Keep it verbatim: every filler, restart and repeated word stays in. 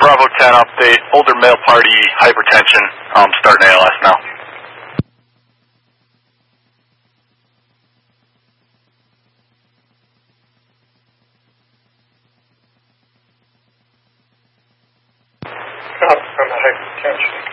Bravo ten update. Older male party, hypertension, um, starting A L S now. Up from the hypertension.